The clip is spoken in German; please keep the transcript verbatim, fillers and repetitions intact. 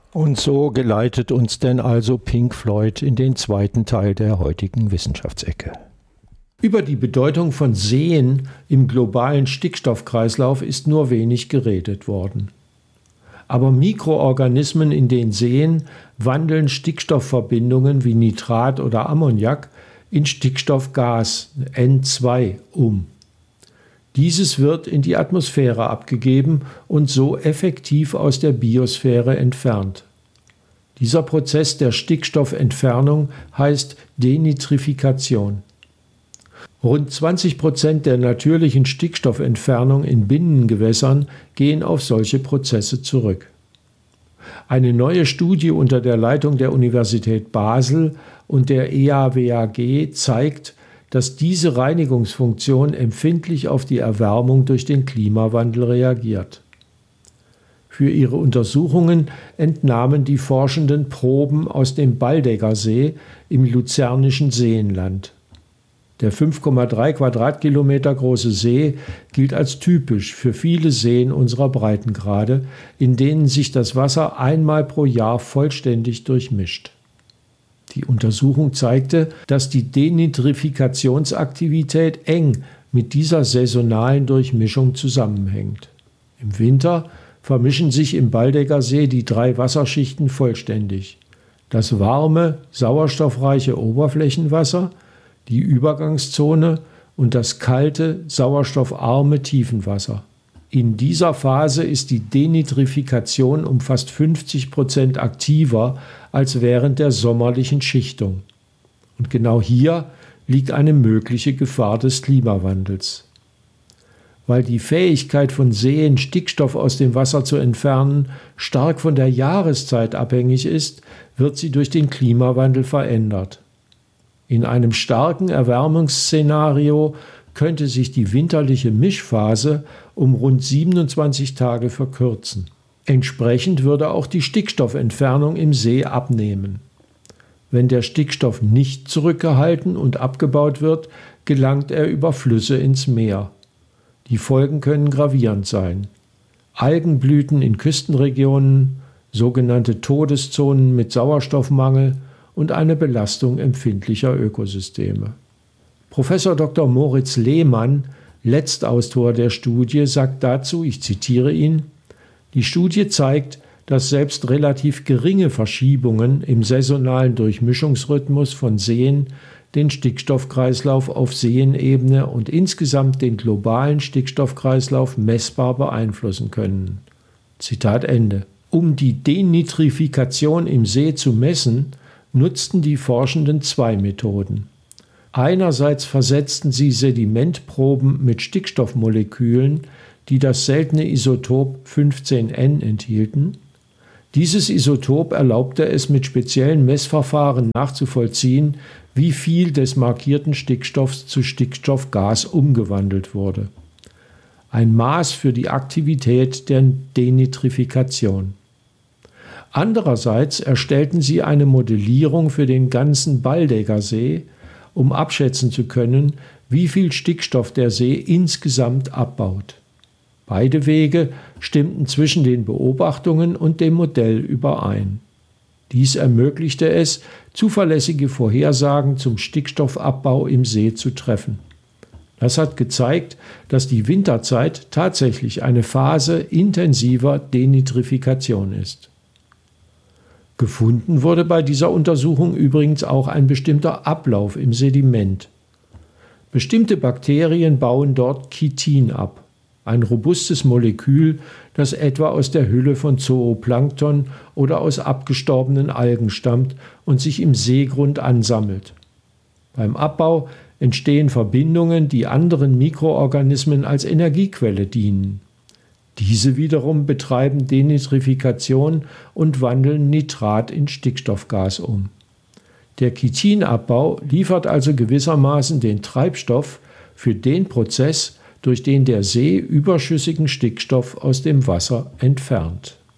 Und so geleitet uns denn also Pink Floyd in den zweiten Teil der heutigen Wissenschaftsecke. Über die Bedeutung von Seen im globalen Stickstoffkreislauf ist nur wenig geredet worden. Aber Mikroorganismen in den Seen wandeln Stickstoffverbindungen wie Nitrat oder Ammoniak in Stickstoffgas N zwei um. Dieses wird in die Atmosphäre abgegeben und so effektiv aus der Biosphäre entfernt. Dieser Prozess der Stickstoffentfernung heißt Denitrifikation. Rund zwanzig Prozent der natürlichen Stickstoffentfernung in Binnengewässern gehen auf solche Prozesse zurück. Eine neue Studie unter der Leitung der Universität Basel und der E A W A G zeigt, dass diese Reinigungsfunktion empfindlich auf die Erwärmung durch den Klimawandel reagiert. Für ihre Untersuchungen entnahmen die Forschenden Proben aus dem Baldeggersee im luzernischen Seenland. Der fünf Komma drei Quadratkilometer große See gilt als typisch für viele Seen unserer Breitengrade, in denen sich das Wasser einmal pro Jahr vollständig durchmischt. Die Untersuchung zeigte, dass die Denitrifikationsaktivität eng mit dieser saisonalen Durchmischung zusammenhängt. Im Winter vermischen sich im Baldeggersee die drei Wasserschichten vollständig: das warme, sauerstoffreiche Oberflächenwasser, die Übergangszone und das kalte, sauerstoffarme Tiefenwasser. In dieser Phase ist die Denitrifikation um fast fünfzig Prozent aktiver als während der sommerlichen Schichtung. Und genau hier liegt eine mögliche Gefahr des Klimawandels. Weil die Fähigkeit von Seen, Stickstoff aus dem Wasser zu entfernen, stark von der Jahreszeit abhängig ist, wird sie durch den Klimawandel verändert. In einem starken Erwärmungsszenario könnte sich die winterliche Mischphase um rund siebenundzwanzig Tage verkürzen. Entsprechend würde auch die Stickstoffentfernung im See abnehmen. Wenn der Stickstoff nicht zurückgehalten und abgebaut wird, gelangt er über Flüsse ins Meer. Die Folgen können gravierend sein: Algenblüten in Küstenregionen, sogenannte Todeszonen mit Sauerstoffmangel und eine Belastung empfindlicher Ökosysteme. Professor Doktor Moritz Lehmann, Letztautor der Studie, sagt dazu, ich zitiere ihn: Die Studie zeigt, dass selbst relativ geringe Verschiebungen im saisonalen Durchmischungsrhythmus von Seen den Stickstoffkreislauf auf Seenebene und insgesamt den globalen Stickstoffkreislauf messbar beeinflussen können. Zitat Ende. Um die Denitrifikation im See zu messen, nutzten die Forschenden zwei Methoden. Einerseits versetzten sie Sedimentproben mit Stickstoffmolekülen, die das seltene Isotop fünfzehn N enthielten. Dieses Isotop erlaubte es mit speziellen Messverfahren nachzuvollziehen, wie viel des markierten Stickstoffs zu Stickstoffgas umgewandelt wurde. Ein Maß für die Aktivität der Denitrifikation. Andererseits erstellten sie eine Modellierung für den ganzen Baldeggersee, um abschätzen zu können, wie viel Stickstoff der See insgesamt abbaut. Beide Wege stimmten zwischen den Beobachtungen und dem Modell überein. Dies ermöglichte es, zuverlässige Vorhersagen zum Stickstoffabbau im See zu treffen. Das hat gezeigt, dass die Winterzeit tatsächlich eine Phase intensiver Denitrifikation ist. Gefunden wurde bei dieser Untersuchung übrigens auch ein bestimmter Ablauf im Sediment. Bestimmte Bakterien bauen dort Chitin ab, ein robustes Molekül, das etwa aus der Hülle von Zooplankton oder aus abgestorbenen Algen stammt und sich im Seegrund ansammelt. Beim Abbau entstehen Verbindungen, die anderen Mikroorganismen als Energiequelle dienen. Diese wiederum betreiben Denitrifikation und wandeln Nitrat in Stickstoffgas um. Der Chitinabbau liefert also gewissermaßen den Treibstoff für den Prozess, durch den der See überschüssigen Stickstoff aus dem Wasser entfernt.